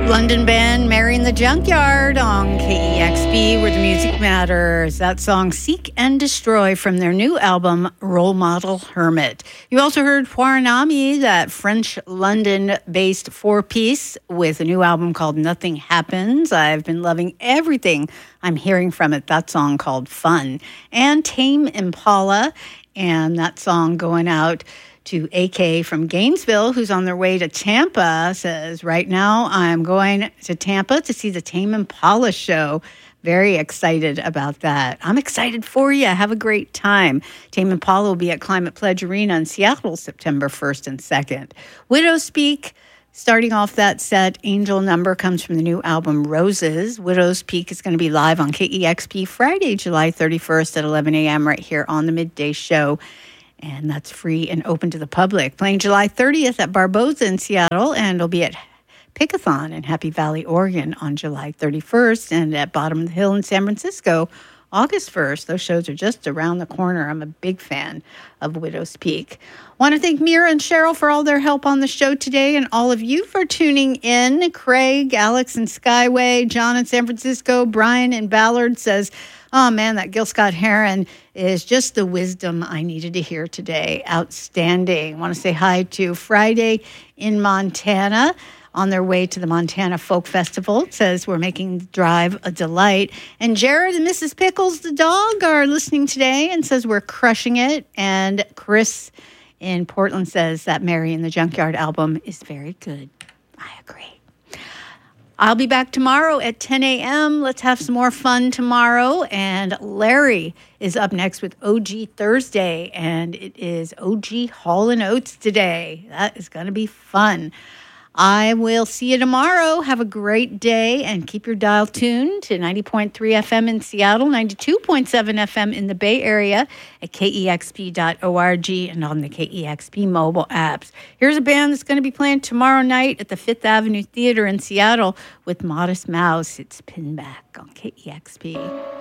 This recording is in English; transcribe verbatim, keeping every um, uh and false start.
London band Mary in the Junkyard on K E X P, where the music matters. That song, Seek and Destroy, from their new album, Role Model Hermit. You also heard Poiranami, that French London-based four-piece, with a new album called Nothing Happens. I've been loving everything I'm hearing from it. That song called Fun. And Tame Impala, and that song going out to A K from Gainesville, who's on their way to Tampa, says, right now I'm going to Tampa to see the Tame Impala show. Very excited about that. I'm excited for you. Have a great time. Tame Impala will be at Climate Pledge Arena in Seattle, September first and second. Widow Speak, starting off that set, Angel Number, comes from the new album Roses. Widow's Peak is going to be live on K E X P Friday, July thirty-first at eleven a.m. right here on the Midday Show. And that's free and open to the public. Playing July thirtieth at Barboza in Seattle, and it'll be at Pickathon in Happy Valley, Oregon on July thirty-first, and at Bottom of the Hill in San Francisco, August first. Those shows are just around the corner. I'm a big fan of Widow's Peak. Want to thank Mira and Cheryl for all their help on the show today, and all of you for tuning in. Craig, Alex in Skyway, John in San Francisco, Brian in Ballard says, oh man, that Gil Scott-Heron is just the wisdom I needed to hear today. Outstanding. Want to say hi to Friday in Montana, on their way to the Montana Folk Festival. It says we're making the drive a delight. And Jared and Missus Pickles, the dog, are listening today and says we're crushing it. And Chris in Portland says that Mary in the Junkyard album is very good. I agree. I'll be back tomorrow at ten a.m. Let's have some more fun tomorrow. And Larry is up next with O G Thursday. And it is O G Hall and Oates today. That is going to be fun. I will see you tomorrow. Have a great day and keep your dial tuned to ninety point three F M in Seattle, ninety-two point seven F M in the Bay Area at K E X P dot org and on the K E X P mobile apps. Here's a band that's going to be playing tomorrow night at the Fifth Avenue Theater in Seattle with Modest Mouse. It's Pinback on K E X P.